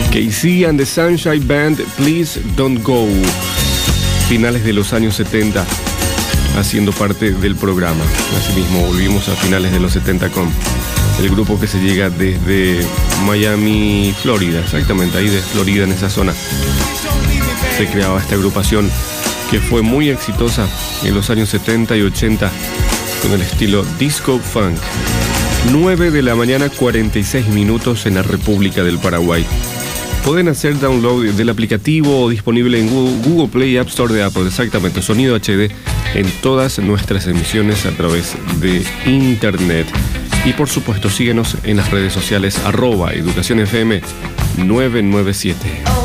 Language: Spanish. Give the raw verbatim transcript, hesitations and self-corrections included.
K C and the Sunshine Band, Please Don't Go. Finales de los años setenta, haciendo parte del programa. Asimismo, volvimos a finales de los setenta con el grupo que se llega desde Miami, Florida, exactamente, ahí de Florida, en esa zona. Se creaba esta agrupación que fue muy exitosa en los años setenta y ochenta con el estilo disco funk. nueve de la mañana, cuarenta y seis minutos en la República del Paraguay. Pueden hacer download del aplicativo disponible en Google, Google Play y App Store de Apple, exactamente, Sonido H D, en todas nuestras emisiones a través de Internet. Y por supuesto, síguenos en las redes sociales, arroba Educación F M nueve nueve siete.